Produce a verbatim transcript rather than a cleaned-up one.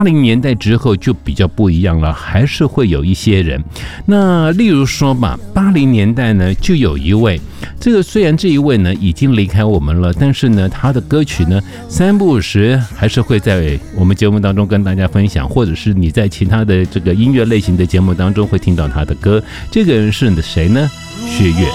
八零年代之后就比较不一样了，还是会有一些人。那例如说吧，八零年代呢就有一位，这个虽然这一位呢已经离开我们了，但是呢他的歌曲呢三不五时还是会在我们节目当中跟大家分享，或者是你在其他的这个音乐类型的节目当中会听到他的歌。这个人是谁呢？薛岳。